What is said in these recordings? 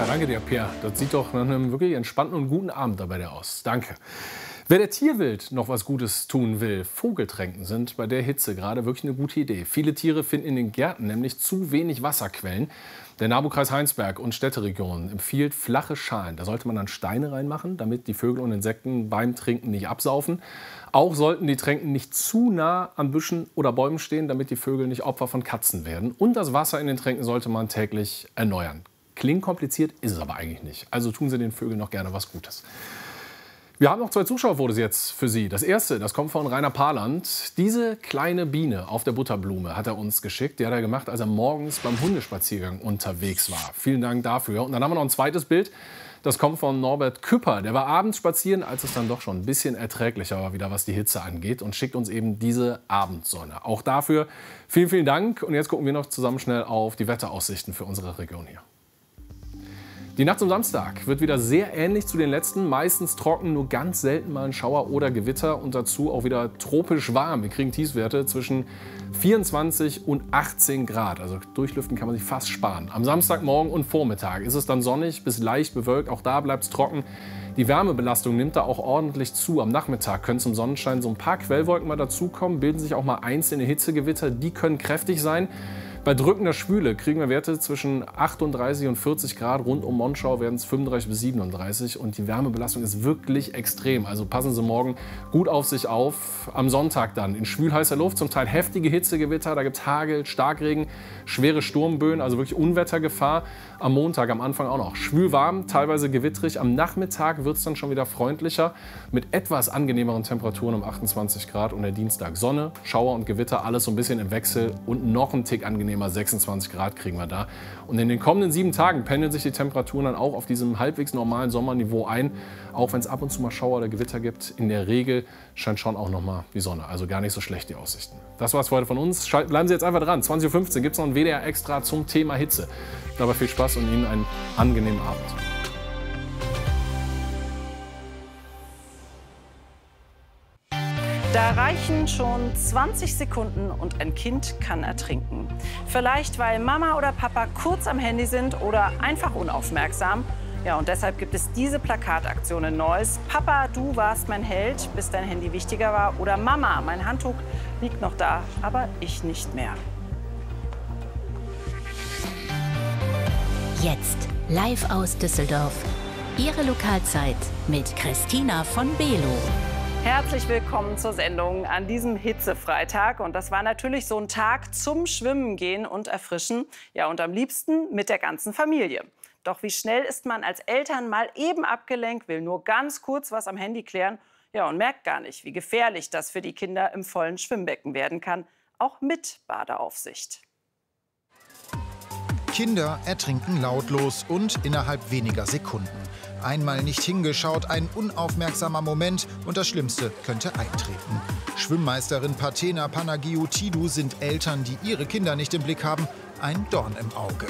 Ja, danke dir, Pierre. Das sieht doch nach einem wirklich entspannten und guten Abend dabei aus. Danke. Wer der Tierwelt noch was Gutes tun will, Vogeltränken sind bei der Hitze gerade wirklich eine gute Idee. Viele Tiere finden in den Gärten nämlich zu wenig Wasserquellen. Der NABU-Kreis Heinsberg und Städteregion empfiehlt flache Schalen. Da sollte man dann Steine reinmachen, damit die Vögel und Insekten beim Trinken nicht absaufen. Auch sollten die Tränken nicht zu nah an Büschen oder Bäumen stehen, damit die Vögel nicht Opfer von Katzen werden. Und das Wasser in den Tränken sollte man täglich erneuern. Klingt kompliziert, ist es aber eigentlich nicht. Also tun Sie den Vögeln noch gerne was Gutes. Wir haben noch 2 Zuschauerfotos jetzt für Sie. Das erste, das kommt von Rainer Parland. Diese kleine Biene auf der Butterblume hat er uns geschickt. Die hat er gemacht, als er morgens beim Hundespaziergang unterwegs war. Vielen Dank dafür. Und dann haben wir noch ein zweites Bild. Das kommt von Norbert Küpper. Der war abends spazieren, als es dann doch schon ein bisschen erträglicher war, wieder was die Hitze angeht. Und schickt uns eben diese Abendsonne. Auch dafür vielen, vielen Dank. Und jetzt gucken wir noch zusammen schnell auf die Wetteraussichten für unsere Region hier. Die Nacht zum Samstag wird wieder sehr ähnlich zu den letzten. Meistens trocken, nur ganz selten mal ein Schauer oder Gewitter. Und dazu auch wieder tropisch warm. Wir kriegen Tiefstwerte zwischen 24 und 18 Grad. Also durchlüften kann man sich fast sparen. Am Samstagmorgen und Vormittag ist es dann sonnig bis leicht bewölkt. Auch da bleibt es trocken. Die Wärmebelastung nimmt da auch ordentlich zu. Am Nachmittag können zum Sonnenschein so ein paar Quellwolken mal dazukommen. Bilden sich auch mal einzelne Hitzegewitter. Die können kräftig sein. Bei drückender Schwüle kriegen wir Werte zwischen 38 und 40 Grad. Rund um Monschau werden es 35 bis 37. Und die Wärmebelastung ist wirklich extrem. Also passen Sie morgen gut auf sich auf. Am Sonntag dann in schwülheißer Luft zum Teil heftige Hitzegewitter. Da gibt es Hagel, Starkregen, schwere Sturmböen, also wirklich Unwettergefahr. Am Montag am Anfang auch noch schwülwarm, teilweise gewittrig. Am Nachmittag wird es dann schon wieder freundlicher mit etwas angenehmeren Temperaturen um 28 Grad. Und der Dienstag Sonne, Schauer und Gewitter, alles so ein bisschen im Wechsel und noch ein Tick angenehmer. 26 Grad kriegen wir da. Und in den kommenden 7 Tagen pendeln sich die Temperaturen dann auch auf diesem halbwegs normalen Sommerniveau ein. Auch wenn es ab und zu mal Schauer oder Gewitter gibt, in der Regel scheint schon auch noch mal die Sonne. Also gar nicht so schlecht die Aussichten. Das war's für heute von uns. Bleiben Sie jetzt einfach dran. 20:15 Uhr gibt es noch ein WDR Extra zum Thema Hitze. Dabei viel Spaß und Ihnen einen angenehmen Abend. Da reichen schon 20 Sekunden und ein Kind kann ertrinken. Vielleicht, weil Mama oder Papa kurz am Handy sind oder einfach unaufmerksam. Ja, und deshalb gibt es diese Plakataktion in Neuss. Papa, du warst mein Held, bis dein Handy wichtiger war. Oder Mama, mein Handtuch liegt noch da, aber ich nicht mehr. Jetzt live aus Düsseldorf. Ihre Lokalzeit mit Christina von Below. Herzlich willkommen zur Sendung an diesem Hitzefreitag. Und das war natürlich so ein Tag zum Schwimmen gehen und erfrischen. Ja, und am liebsten mit der ganzen Familie. Doch wie schnell ist man als Eltern mal eben abgelenkt, will nur ganz kurz was am Handy klären. Ja, und merkt gar nicht, wie gefährlich das für die Kinder im vollen Schwimmbecken werden kann. Auch mit Badeaufsicht. Kinder ertrinken lautlos und innerhalb weniger Sekunden. Einmal nicht hingeschaut, ein unaufmerksamer Moment und das Schlimmste könnte eintreten. Schwimmmeisterin Patena Panagiotidou sind Eltern, die ihre Kinder nicht im Blick haben, ein Dorn im Auge.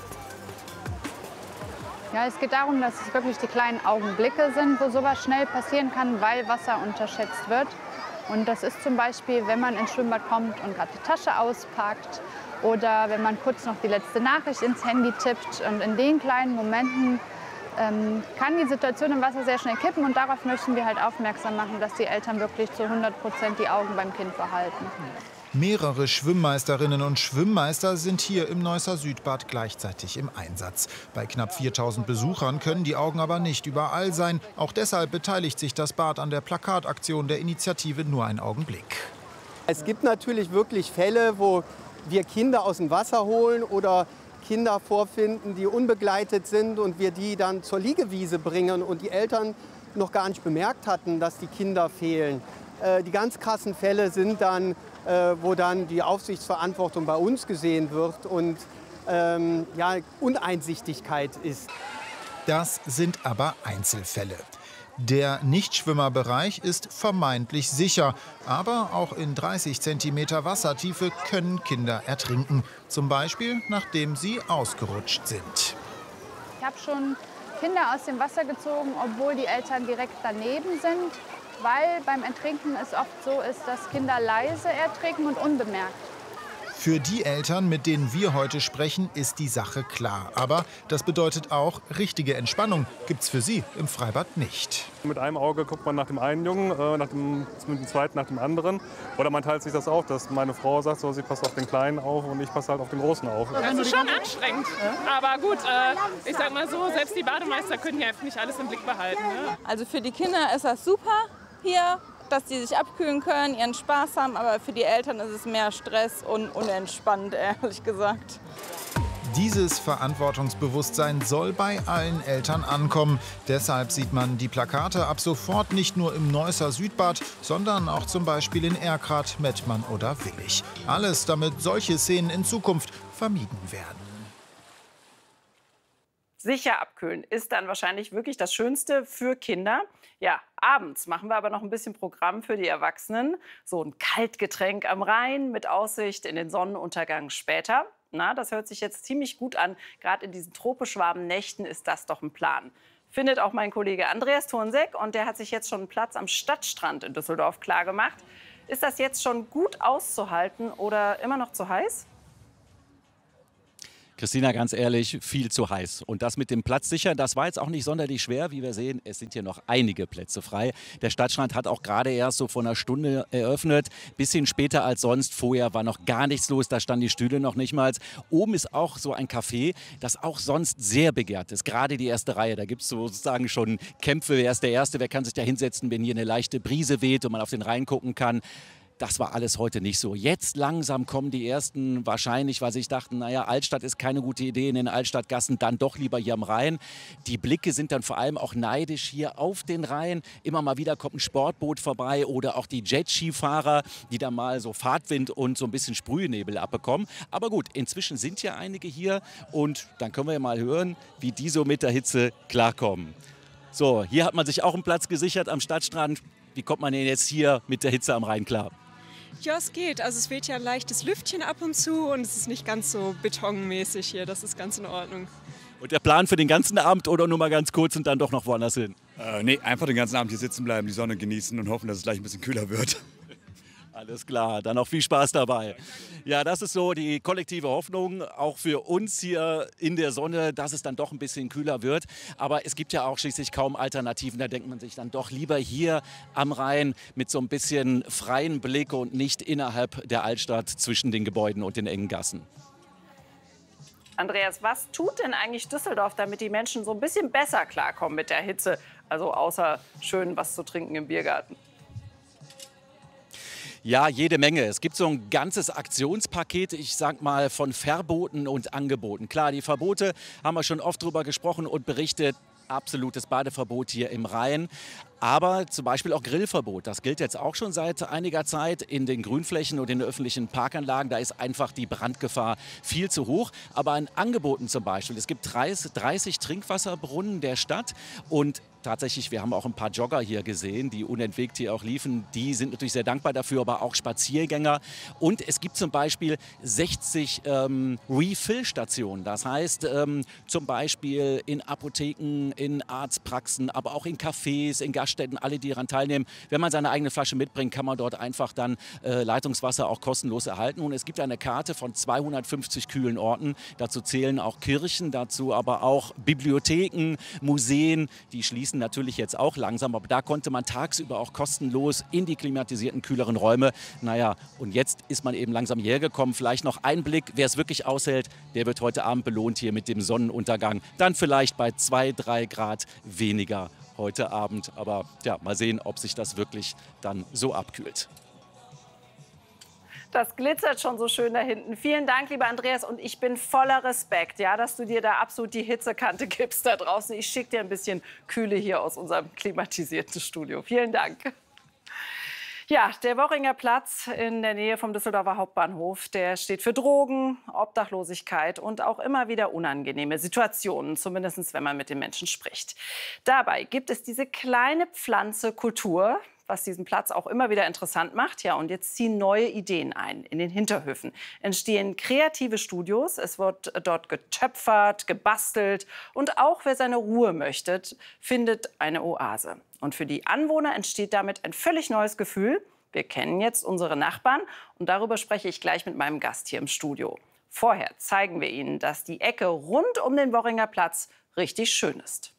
Ja, es geht darum, dass es wirklich die kleinen Augenblicke sind, wo sowas schnell passieren kann, weil Wasser unterschätzt wird. Und das ist zum Beispiel, wenn man ins Schwimmbad kommt und gerade die Tasche auspackt oder wenn man kurz noch die letzte Nachricht ins Handy tippt. Und in den kleinen Momenten kann die Situation im Wasser sehr schnell kippen. Und darauf möchten wir halt aufmerksam machen, dass die Eltern wirklich zu 100% die Augen beim Kind behalten. Mehrere Schwimmmeisterinnen und Schwimmmeister sind hier im Neusser Südbad gleichzeitig im Einsatz. Bei knapp 4000 Besuchern können die Augen aber nicht überall sein. Auch deshalb beteiligt sich das Bad an der Plakataktion der Initiative Nur ein Augenblick. Es gibt natürlich wirklich Fälle, wo wir Kinder aus dem Wasser holen oder Kinder vorfinden, die unbegleitet sind und wir die dann zur Liegewiese bringen und die Eltern noch gar nicht bemerkt hatten, dass die Kinder fehlen. Die ganz krassen Fälle sind dann, wo dann die Aufsichtsverantwortung bei uns gesehen wird und ja, Uneinsichtigkeit ist. Das sind aber Einzelfälle. Der Nichtschwimmerbereich ist vermeintlich sicher, aber auch in 30 cm Wassertiefe können Kinder ertrinken. Zum Beispiel, nachdem sie ausgerutscht sind. Ich habe schon Kinder aus dem Wasser gezogen, obwohl die Eltern direkt daneben sind, weil beim Ertrinken es oft so ist, dass Kinder leise ertrinken und unbemerkt. Für die Eltern, mit denen wir heute sprechen, ist die Sache klar. Aber das bedeutet auch, richtige Entspannung gibt's für sie im Freibad nicht. Mit einem Auge guckt man nach dem einen Jungen, mit dem zweiten nach dem anderen. Oder man teilt sich das auf, dass meine Frau sagt, so, sie passt auf den Kleinen auf und ich passe halt auf den Großen auf. Das ist schon anstrengend. Aber gut, ich sag mal so, selbst die Bademeister können ja nicht alles im Blick behalten. Ne? Also für die Kinder ist das super hier, dass sie sich abkühlen können, ihren Spaß haben. Aber für die Eltern ist es mehr Stress und unentspannt, ehrlich gesagt. Dieses Verantwortungsbewusstsein soll bei allen Eltern ankommen. Deshalb sieht man die Plakate ab sofort nicht nur im Neusser Südbad, sondern auch zum Beispiel in Erkrath, Mettmann oder Willich. Alles, damit solche Szenen in Zukunft vermieden werden. Sicher abkühlen ist dann wahrscheinlich wirklich das Schönste für Kinder. Ja, abends machen wir aber noch ein bisschen Programm für die Erwachsenen. So ein Kaltgetränk am Rhein mit Aussicht in den Sonnenuntergang später. Na, das hört sich jetzt ziemlich gut an. Gerade in diesen tropisch warmen Nächten ist das doch ein Plan. Findet auch mein Kollege Andreas Thornseck. Und der hat sich jetzt schon einen Platz am Stadtstrand in Düsseldorf klargemacht. Ist das jetzt schon gut auszuhalten oder immer noch zu heiß? Christina, ganz ehrlich, viel zu heiß. Und das mit dem Platz sichern, das war jetzt auch nicht sonderlich schwer. Wie wir sehen, es sind hier noch einige Plätze frei. Der Stadtstrand hat auch gerade erst so vor einer Stunde eröffnet. Bisschen später als sonst. Vorher war noch gar nichts los, da standen die Stühle noch nicht mal. Oben ist auch so ein Café, das auch sonst sehr begehrt ist. Gerade die erste Reihe, da gibt es sozusagen schon Kämpfe. Wer ist der Erste, wer kann sich da hinsetzen, wenn hier eine leichte Brise weht und man auf den Rhein gucken kann. Das war alles heute nicht so. Jetzt langsam kommen die Ersten, wahrscheinlich, weil sie sich dachten, naja, Altstadt ist keine gute Idee in den Altstadtgassen, dann doch lieber hier am Rhein. Die Blicke sind dann vor allem auch neidisch hier auf den Rhein. Immer mal wieder kommt ein Sportboot vorbei oder auch die Jet-Skifahrer, die da mal so Fahrtwind und so ein bisschen Sprühnebel abbekommen. Aber gut, inzwischen sind ja einige hier und dann können wir ja mal hören, wie die so mit der Hitze klarkommen. So, hier hat man sich auch einen Platz gesichert am Stadtstrand. Wie kommt man denn jetzt hier mit der Hitze am Rhein klar? Ja, es geht. Also es weht ja ein leichtes Lüftchen ab und zu und es ist nicht ganz so betonmäßig hier. Das ist ganz in Ordnung. Und der Plan für den ganzen Abend oder nur mal ganz kurz und dann doch noch woanders hin? Nee, einfach den ganzen Abend hier sitzen bleiben, die Sonne genießen und hoffen, dass es gleich ein bisschen kühler wird. Alles klar, dann auch viel Spaß dabei. Ja, das ist so die kollektive Hoffnung, auch für uns hier in der Sonne, dass es dann doch ein bisschen kühler wird. Aber es gibt ja auch schließlich kaum Alternativen. Da denkt man sich dann doch lieber hier am Rhein mit so ein bisschen freien Blick und nicht innerhalb der Altstadt zwischen den Gebäuden und den engen Gassen. Andreas, was tut denn eigentlich Düsseldorf, damit die Menschen so ein bisschen besser klarkommen mit der Hitze? Also außer schön was zu trinken im Biergarten. Ja, jede Menge. Es gibt so ein ganzes Aktionspaket, ich sag mal, von Verboten und Angeboten. Klar, die Verbote haben wir schon oft drüber gesprochen und berichtet. Absolutes Badeverbot hier im Rhein. Aber zum Beispiel auch Grillverbot. Das gilt jetzt auch schon seit einiger Zeit in den Grünflächen und in den öffentlichen Parkanlagen. Da ist einfach die Brandgefahr viel zu hoch. Aber an Angeboten zum Beispiel. Es gibt 30 Trinkwasserbrunnen der Stadt und tatsächlich, wir haben auch ein paar Jogger hier gesehen, die unentwegt hier auch liefen. Die sind natürlich sehr dankbar dafür, aber auch Spaziergänger. Und es gibt zum Beispiel 60 Refill-Stationen. Das heißt, zum Beispiel in Apotheken, in Arztpraxen, aber auch in Cafés, in Gaststätten, alle, die daran teilnehmen. Wenn man seine eigene Flasche mitbringt, kann man dort einfach dann Leitungswasser auch kostenlos erhalten. Und es gibt eine Karte von 250 kühlen Orten. Dazu zählen auch Kirchen, dazu aber auch Bibliotheken, Museen, die schließen natürlich jetzt auch langsam, aber da konnte man tagsüber auch kostenlos in die klimatisierten, kühleren Räume. Naja, und jetzt ist man eben langsam hierher gekommen. Vielleicht noch ein Blick, wer es wirklich aushält, der wird heute Abend belohnt hier mit dem Sonnenuntergang. Dann vielleicht bei 2-3 Grad weniger heute Abend. Aber ja, mal sehen, ob sich das wirklich dann so abkühlt. Das glitzert schon so schön da hinten. Vielen Dank, lieber Andreas. Und ich bin voller Respekt, ja, dass du dir da absolut die Hitzekante gibst da draußen. Ich schicke dir ein bisschen Kühle hier aus unserem klimatisierten Studio. Vielen Dank. Ja, der Worringer Platz in der Nähe vom Düsseldorfer Hauptbahnhof, der steht für Drogen, Obdachlosigkeit und auch immer wieder unangenehme Situationen, zumindest wenn man mit den Menschen spricht. Dabei gibt es diese kleine Pflanze Kultur, was diesen Platz auch immer wieder interessant macht. Ja, und jetzt ziehen neue Ideen ein. In den Hinterhöfen entstehen kreative Studios. Es wird dort getöpfert, gebastelt. Und auch wer seine Ruhe möchte, findet eine Oase. Und für die Anwohner entsteht damit ein völlig neues Gefühl. Wir kennen jetzt unsere Nachbarn und darüber spreche ich gleich mit meinem Gast hier im Studio. Vorher zeigen wir Ihnen, dass die Ecke rund um den Worringer Platz richtig schön ist.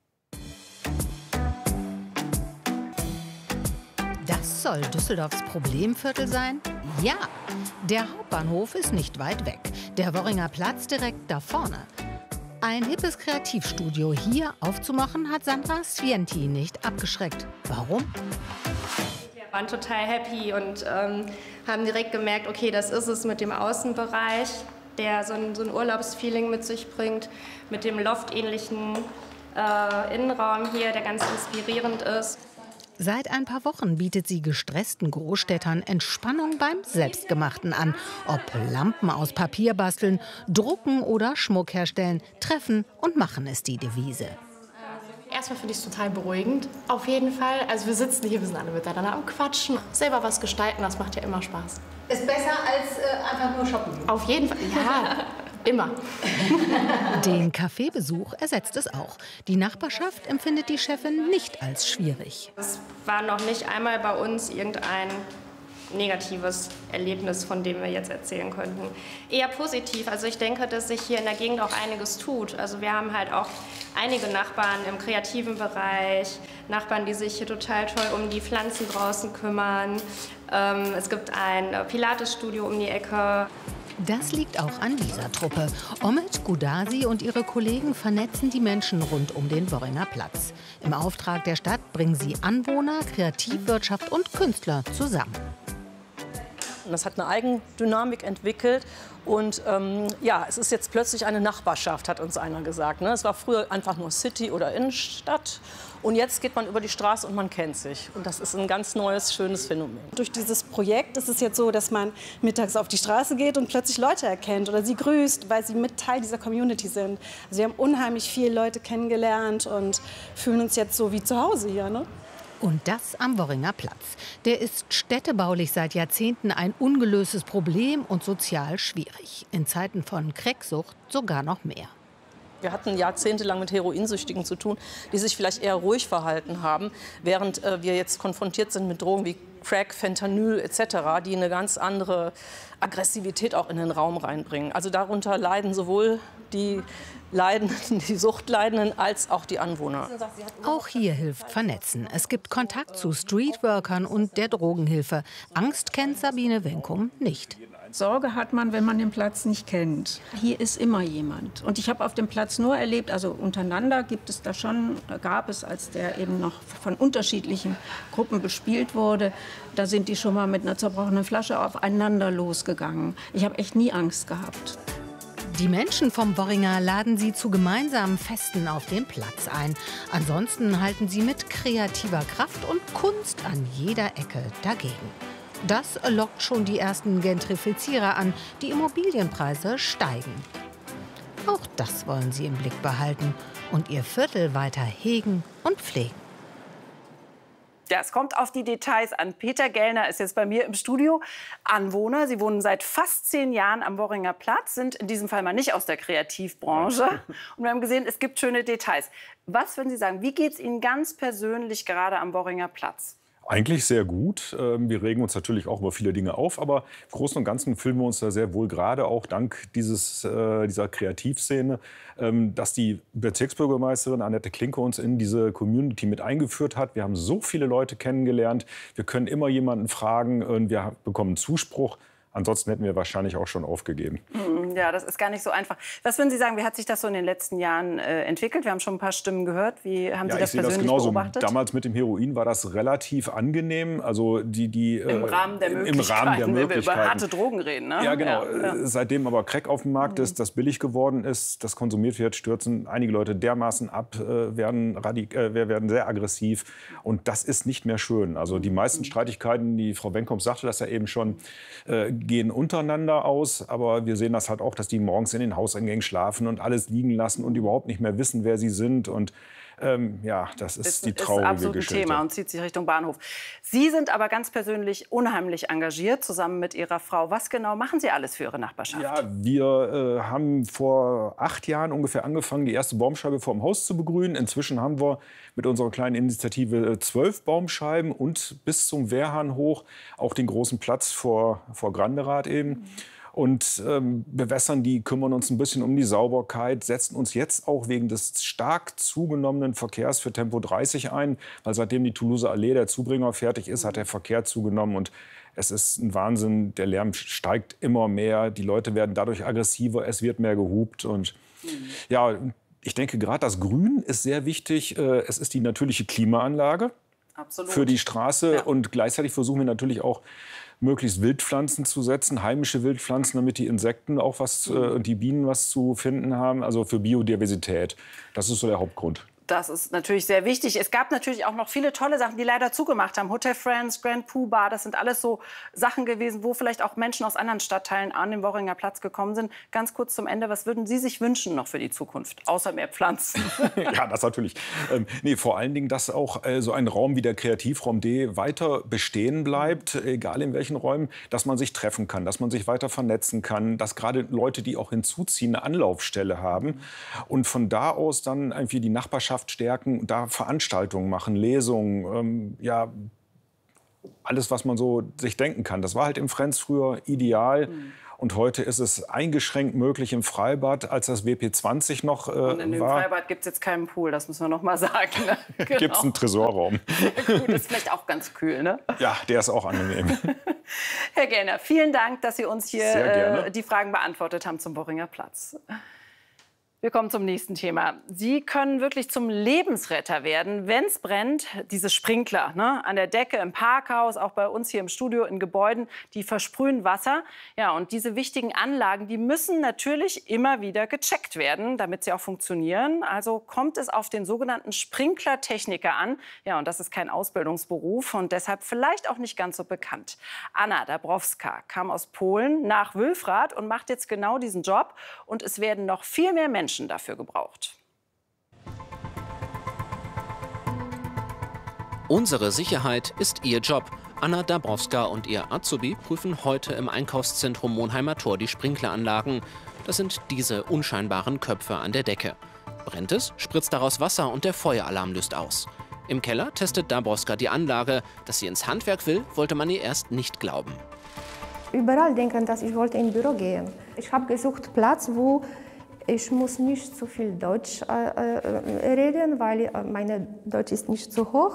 Das soll Düsseldorfs Problemviertel sein? Ja, der Hauptbahnhof ist nicht weit weg. Der Worringer Platz direkt da vorne. Ein hippes Kreativstudio hier aufzumachen, hat Sandra Svienti nicht abgeschreckt. Warum? Wir waren total happy und haben direkt gemerkt, okay, das ist es mit dem Außenbereich, der so ein Urlaubsfeeling mit sich bringt, mit dem loftähnlichen Innenraum hier, der ganz inspirierend ist. Seit ein paar Wochen bietet sie gestressten Großstädtern Entspannung beim Selbstgemachten an. Ob Lampen aus Papier basteln, drucken oder Schmuck herstellen, treffen und machen ist die Devise. Erstmal finde ich es total beruhigend, auf jeden Fall. Also wir sitzen hier, wir sind alle miteinander am Quatschen. Selber was gestalten, das macht ja immer Spaß. Ist besser als einfach nur shoppen? Auf jeden Fall, ja. Immer. Den Kaffeebesuch ersetzt es auch. Die Nachbarschaft empfindet die Chefin nicht als schwierig. Es war noch nicht einmal bei uns irgendein negatives Erlebnis, von dem wir jetzt erzählen könnten. Eher positiv. Also ich denke, dass sich hier in der Gegend auch einiges tut. Also wir haben halt auch einige Nachbarn im kreativen Bereich, Nachbarn, die sich hier total toll um die Pflanzen draußen kümmern. Es gibt ein Pilates-Studio um die Ecke. Das liegt auch an dieser Truppe. Omid Gudasi und ihre Kollegen vernetzen die Menschen rund um den Worringer Platz. Im Auftrag der Stadt bringen sie Anwohner, Kreativwirtschaft und Künstler zusammen. Das hat eine Eigendynamik entwickelt. Und ja, es ist jetzt plötzlich eine Nachbarschaft, hat uns einer gesagt. Ne? Es war früher einfach nur City oder Innenstadt. Und jetzt geht man über die Straße und man kennt sich. Und das ist ein ganz neues, schönes Phänomen. Durch dieses Projekt ist es jetzt so, dass man mittags auf die Straße geht und plötzlich Leute erkennt oder sie grüßt, weil sie mit Teil dieser Community sind. Also wir haben unheimlich viele Leute kennengelernt und fühlen uns jetzt so wie zu Hause hier. Ne? Und das am Worringer Platz. Der ist städtebaulich seit Jahrzehnten ein ungelöstes Problem und sozial schwierig. In Zeiten von Cracksucht sogar noch mehr. Wir hatten jahrzehntelang mit Heroinsüchtigen zu tun, die sich vielleicht eher ruhig verhalten haben, während wir jetzt konfrontiert sind mit Drogen wie Crack, Fentanyl etc., die eine ganz andere Aggressivität auch in den Raum reinbringen. Also darunter leiden sowohl die Suchtleidenden als auch die Anwohner. Auch hier hilft Vernetzen. Es gibt Kontakt zu Streetworkern und der Drogenhilfe. Angst kennt Sabine Wenkum nicht. Sorge hat man, wenn man den Platz nicht kennt. Hier ist immer jemand. Und ich habe auf dem Platz nur erlebt, also untereinander gab es, als der eben noch von unterschiedlichen Gruppen bespielt wurde, da sind die schon mal mit einer zerbrochenen Flasche aufeinander losgegangen. Ich habe echt nie Angst gehabt. Die Menschen vom Worringer laden sie zu gemeinsamen Festen auf dem Platz ein. Ansonsten halten sie mit kreativer Kraft und Kunst an jeder Ecke dagegen. Das lockt schon die ersten Gentrifizierer an. Die Immobilienpreise steigen. Auch das wollen sie im Blick behalten und ihr Viertel weiter hegen und pflegen. Ja, es kommt auf die Details an. Peter Gellner ist jetzt bei mir im Studio. Anwohner, Sie wohnen seit fast 10 Jahren am Worringer Platz, sind in diesem Fall mal nicht aus der Kreativbranche. Und wir haben gesehen, es gibt schöne Details. Was würden Sie sagen, wie geht es Ihnen ganz persönlich gerade am Worringer Platz? Eigentlich sehr gut. Wir regen uns natürlich auch über viele Dinge auf, aber im Großen und Ganzen fühlen wir uns da sehr wohl, gerade auch dank dieser Kreativszene, dass die Bezirksbürgermeisterin Annette Klinke uns in diese Community mit eingeführt hat. Wir haben so viele Leute kennengelernt, wir können immer jemanden fragen und wir bekommen Zuspruch. Ansonsten hätten wir wahrscheinlich auch schon aufgegeben. Ja, das ist gar nicht so einfach. Was würden Sie sagen, wie hat sich das so in den letzten Jahren entwickelt? Wir haben schon ein paar Stimmen gehört. Wie haben Sie das persönlich beobachtet? Damals mit dem Heroin war das relativ angenehm. Also im Rahmen der Möglichkeiten, wenn wir über harte Drogen reden. Ne? Ja, genau. Ja. Seitdem aber Crack auf dem Markt ist, das billig geworden ist, das konsumiert wird, stürzen einige Leute dermaßen ab, werden sehr aggressiv. Und das ist nicht mehr schön. Also die meisten Streitigkeiten, die Frau Wenkom sagte das ja eben schon, gehen untereinander aus, aber wir sehen das halt auch, dass die morgens in den Hauseingängen schlafen und alles liegen lassen und überhaupt nicht mehr wissen, wer sie sind. Und Ja, das ist die traurige ist absolut ein Geschichte. Thema und zieht sich Richtung Bahnhof. Sie sind aber ganz persönlich unheimlich engagiert, zusammen mit Ihrer Frau. Was genau machen Sie alles für Ihre Nachbarschaft? Ja, wir haben vor 8 Jahren ungefähr angefangen, die erste Baumscheibe vor dem Haus zu begrünen. Inzwischen haben wir mit unserer kleinen Initiative 12 Baumscheiben und bis zum Wehrhahn hoch auch den großen Platz vor Granderath eben. Und bewässern die, kümmern uns ein bisschen um die Sauberkeit, setzen uns jetzt auch wegen des stark zugenommenen Verkehrs für Tempo 30 ein. Weil seitdem die Toulouser Allee, der Zubringer, fertig ist, hat der Verkehr zugenommen. Und es ist ein Wahnsinn, der Lärm steigt immer mehr, die Leute werden dadurch aggressiver, es wird mehr gehupt. Und ja, ich denke, gerade das Grün ist sehr wichtig. Es ist die natürliche Klimaanlage für die Straße. Ja. Und gleichzeitig versuchen wir natürlich auch, möglichst Wildpflanzen zu setzen, heimische Wildpflanzen, damit die Insekten auch was und die Bienen was zu finden haben. Also für Biodiversität. Das ist so der Hauptgrund. Das ist natürlich sehr wichtig. Es gab natürlich auch noch viele tolle Sachen, die leider zugemacht haben. Hotel Friends, Grand Poo Bar, das sind alles so Sachen gewesen, wo vielleicht auch Menschen aus anderen Stadtteilen an den Worringer Platz gekommen sind. Ganz kurz zum Ende, was würden Sie sich wünschen noch für die Zukunft, außer mehr Pflanzen? Ja, das natürlich. Nee, vor allen Dingen, dass auch so ein Raum wie der Kreativraum D weiter bestehen bleibt, egal in welchen Räumen, dass man sich treffen kann, dass man sich weiter vernetzen kann, dass gerade Leute, die auch hinzuziehen, eine Anlaufstelle haben und von da aus dann irgendwie die Nachbarschaft stärken, da Veranstaltungen machen, Lesungen, ja, alles, was man so sich denken kann. Das war halt im Friends früher ideal. Und heute ist es eingeschränkt möglich im Freibad, als das WP20 noch war. Und in dem Freibad gibt es jetzt keinen Pool, das müssen wir noch mal sagen. Ne? Genau. Gibt es einen Tresorraum. Sehr gut, ist vielleicht auch ganz kühl, ne? Ja, der ist auch angenehm. Herr Gellner, vielen Dank, dass Sie uns hier die Fragen beantwortet haben zum Worringer Platz. Wir kommen zum nächsten Thema. Sie können wirklich zum Lebensretter werden, wenn es brennt. Diese Sprinkler, ne? An der Decke, im Parkhaus, auch bei uns hier im Studio, in Gebäuden, die versprühen Wasser. Ja, und diese wichtigen Anlagen, die müssen natürlich immer wieder gecheckt werden, damit sie auch funktionieren. Also kommt es auf den sogenannten Sprinklertechniker an. Ja, und das ist kein Ausbildungsberuf und deshalb vielleicht auch nicht ganz so bekannt. Anna Dabrowska kam aus Polen nach Wülfrath und macht jetzt genau diesen Job. Und es werden noch viel mehr Menschen dafür gebraucht. Unsere Sicherheit ist ihr Job. Anna Dabrowska und ihr Azubi prüfen heute im Einkaufszentrum Monheimer Tor die Sprinkleranlagen. Das sind diese unscheinbaren Köpfe an der Decke. Brennt es, spritzt daraus Wasser und der Feueralarm löst aus. Im Keller testet Dabrowska die Anlage. Dass sie ins Handwerk will, wollte man ihr erst nicht glauben. Überall denken, dass ich wollte ins Büro gehen. Ich habe gesucht Platz, wo ich muss nicht so viel Deutsch reden, weil meine Deutsch ist nicht so hoch.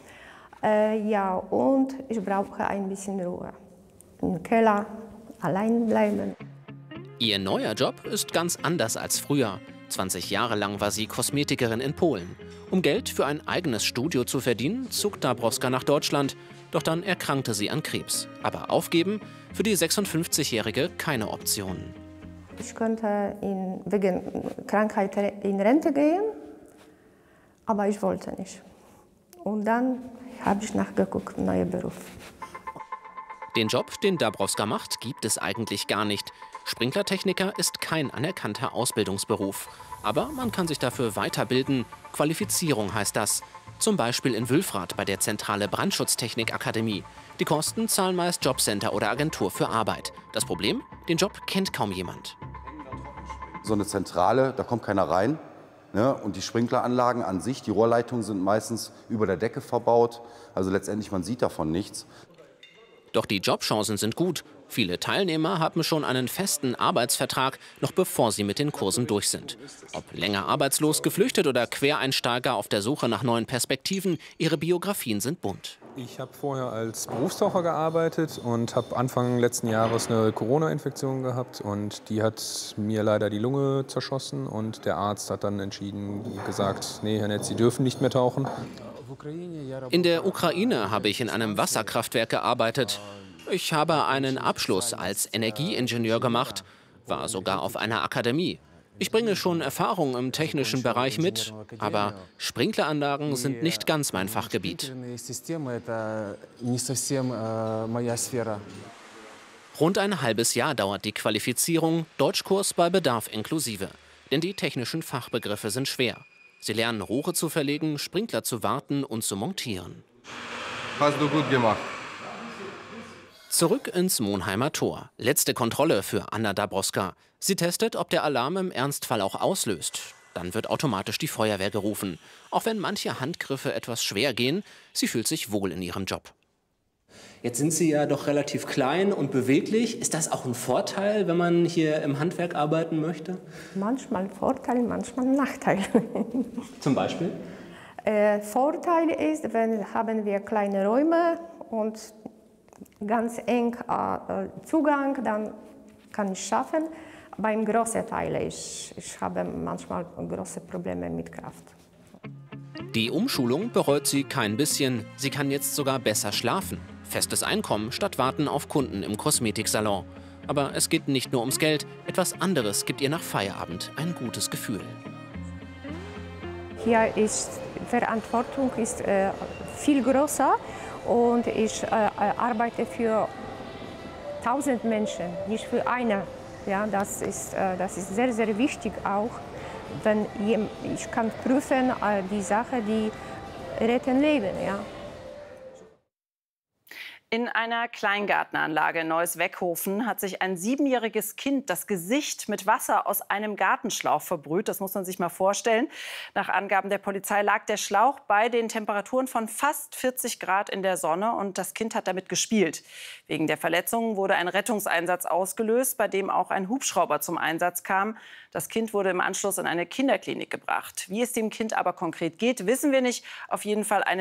Ja, und ich brauche ein bisschen Ruhe. Im Keller allein bleiben. Ihr neuer Job ist ganz anders als früher. 20 Jahre lang war sie Kosmetikerin in Polen. Um Geld für ein eigenes Studio zu verdienen, zog Dabrowska nach Deutschland. Doch dann erkrankte sie an Krebs. Aber aufgeben? Für die 56-Jährige keine Option. Ich könnte wegen Krankheit in Rente gehen, aber ich wollte nicht. Und dann habe ich nachgeguckt, neuer Beruf. Den Job, den Dabrowska macht, gibt es eigentlich gar nicht. Sprinklertechniker ist kein anerkannter Ausbildungsberuf. Aber man kann sich dafür weiterbilden. Qualifizierung heißt das. Zum Beispiel in Wülfrath bei der Zentrale Brandschutztechnik-Akademie. Die Kosten zahlen meist Jobcenter oder Agentur für Arbeit. Das Problem? Den Job kennt kaum jemand. So eine Zentrale, da kommt keiner rein. Ne? Und die Sprinkleranlagen an sich, die Rohrleitungen sind meistens über der Decke verbaut. Also letztendlich, man sieht davon nichts. Doch die Jobchancen sind gut. Viele Teilnehmer haben schon einen festen Arbeitsvertrag, noch bevor sie mit den Kursen durch sind. Ob länger arbeitslos, geflüchtet oder Quereinsteiger auf der Suche nach neuen Perspektiven, ihre Biografien sind bunt. Ich habe vorher als Berufstaucher gearbeitet und habe Anfang letzten Jahres eine Corona-Infektion gehabt. Und die hat mir leider die Lunge zerschossen. Und der Arzt hat dann gesagt, nee, Herr Netz, Sie dürfen nicht mehr tauchen. In der Ukraine habe ich in einem Wasserkraftwerk gearbeitet. Ich habe einen Abschluss als Energieingenieur gemacht, war sogar auf einer Akademie. Ich bringe schon Erfahrung im technischen Bereich mit, aber Sprinkleranlagen sind nicht ganz mein Fachgebiet. Rund ein halbes Jahr dauert die Qualifizierung, Deutschkurs bei Bedarf inklusive. Denn die technischen Fachbegriffe sind schwer. Sie lernen, Rohre zu verlegen, Sprinkler zu warten und zu montieren. Hast du gut gemacht. Zurück ins Monheimer Tor. Letzte Kontrolle für Anna Dabrowska. Sie testet, ob der Alarm im Ernstfall auch auslöst. Dann wird automatisch die Feuerwehr gerufen. Auch wenn manche Handgriffe etwas schwer gehen, sie fühlt sich wohl in ihrem Job. Jetzt sind Sie ja doch relativ klein und beweglich. Ist das auch ein Vorteil, wenn man hier im Handwerk arbeiten möchte? Manchmal Vorteil, manchmal Nachteil. Zum Beispiel? Vorteil ist, wenn haben wir kleine Räume und ganz eng Zugang, dann kann ich schaffen. Beim großen Teil, ich habe manchmal große Probleme mit Kraft. Die Umschulung bereut sie kein bisschen. Sie kann jetzt sogar besser schlafen. Festes Einkommen statt Warten auf Kunden im Kosmetiksalon. Aber es geht nicht nur ums Geld. Etwas anderes gibt ihr nach Feierabend ein gutes Gefühl. Hier ist Verantwortung ist, viel größer und ich arbeite für 1000 Menschen, nicht für eine. Ja, das ist sehr, sehr wichtig auch, wenn ich kann prüfen die Sachen, die retten Leben. Ja. In einer Kleingartenanlage in Neuss-Weckhofen hat sich ein 7-jähriges Kind das Gesicht mit Wasser aus einem Gartenschlauch verbrüht. Das muss man sich mal vorstellen. Nach Angaben der Polizei lag der Schlauch bei den Temperaturen von fast 40 Grad in der Sonne und das Kind hat damit gespielt. Wegen der Verletzungen wurde ein Rettungseinsatz ausgelöst, bei dem auch ein Hubschrauber zum Einsatz kam. Das Kind wurde im Anschluss in eine Kinderklinik gebracht. Wie es dem Kind aber konkret geht, wissen wir nicht. Auf jeden Fall eine